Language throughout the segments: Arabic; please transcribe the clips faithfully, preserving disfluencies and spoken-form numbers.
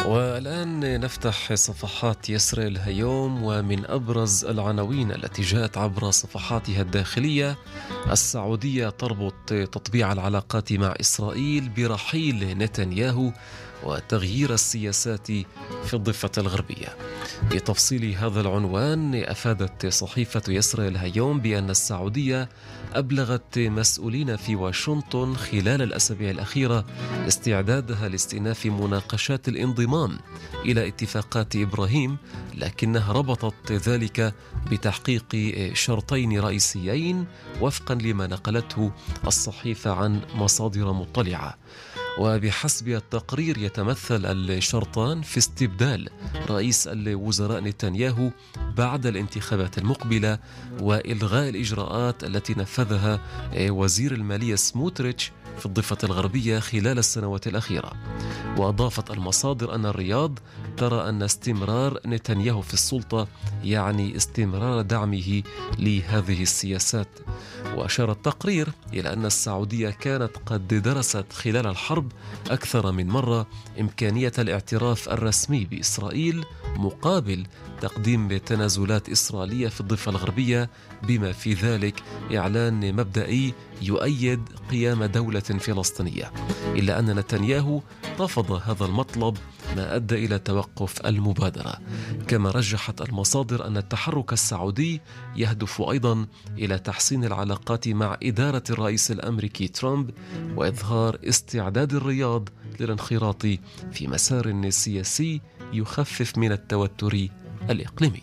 والآن نفتح صفحات يسرى اليوم، ومن أبرز العناوين التي جاءت عبر صفحاتها الداخلية: السعودية تربط تطبيع العلاقات مع إسرائيل برحيل نتنياهو وتغيير السياسات في الضفة الغربية. بتفصيل هذا العنوان، أفادت صحيفة يسرى اليوم بأن السعودية أبلغت مسؤولين في واشنطن خلال الأسابيع الأخيرة استعدادها لاستئناف مناقشات الانضمام إلى اتفاقات إبراهيم، لكنها ربطت ذلك بتحقيق شرطين رئيسيين وفقا لما نقلته الصحيفة عن مصادر مطلعة. وبحسب التقرير يتمثل الشرطان في استبدال رئيس الوزراء نتنياهو بعد الانتخابات المقبلة، وإلغاء الإجراءات التي نفذها وزير المالية سموتريتش في الضفة الغربية خلال السنوات الأخيرة. وأضافت المصادر أن الرياض ترى أن استمرار نتنياهو في السلطة يعني استمرار دعمه لهذه السياسات. وأشار التقرير إلى أن السعودية كانت قد درست خلال الحرب أكثر من مرة إمكانية الاعتراف الرسمي بإسرائيل مقابل تقديم تنازلات إسرائيلية في الضفة الغربية، بما في ذلك إعلان مبدئي يؤيد قيام دولة فلسطينية، إلا أن نتنياهو رفض هذا المطلب، ما أدى إلى توقف المبادرة. كما رجحت المصادر أن التحرك السعودي يهدف أيضا إلى تحسين العلاقات مع إدارة الرئيس الأمريكي ترامب، وإظهار استعداد الرياض للانخراط في مسار سياسي يخفف من التوتر الإقليمي.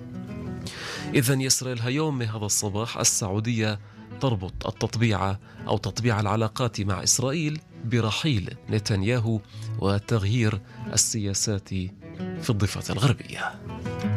إذن يسرى اليوم هذا الصباح: السعودية تربط التطبيع أو تطبيع العلاقات مع إسرائيل برحيل نتنياهو وتغيير السياسات في الضفة الغربية.